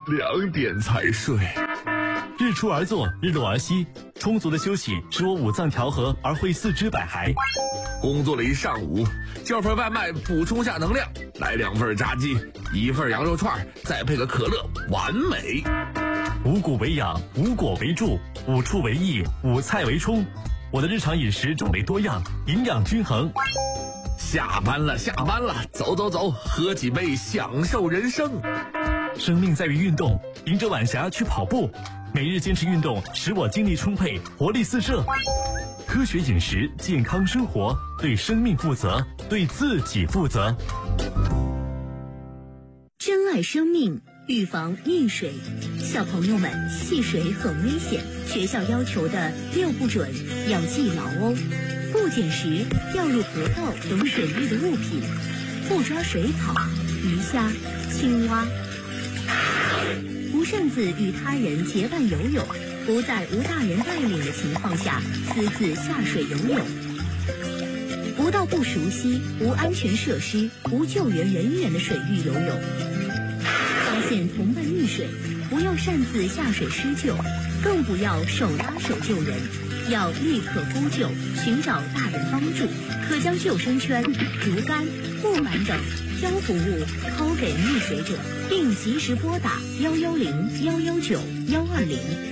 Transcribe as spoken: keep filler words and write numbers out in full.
两点才睡。 日出而作，日落而息，充足的休息使我五脏调和而会四肢百骸。 工作了一上午，叫份外卖补充下能量，来两份炸鸡，一份羊肉串，再配个可乐，完美。 五谷为养，五果为助，五畜为益，五菜为充。我的日常饮食种类多样，营养均衡。 下班了，下班了，走走走，喝几杯，享受人生。 生命在于运动，迎着晚霞去跑步，每日坚持运动，使我精力充沛，活力四射。科学饮食，健康生活，对生命负责，对自己负责。 珍爱生命，预防溺水。小朋友们，戏水很危险，学校要求的六不准要记牢哦。不捡拾掉入河道等水域的物品，不抓水草、鱼虾、青蛙，不擅自与他人结伴游泳，不在无大人带领的情况下私自下水游泳，不到不熟悉、无安全设施、无救援人员的水域游泳。发现同伴溺水，不要擅自下水施救，更不要手拉手救人，要立刻呼救，寻找大人帮助。可将救生圈、竹竿、木板等漂浮物抛给溺水者，并及时拨打幺幺零、幺幺九、幺二零。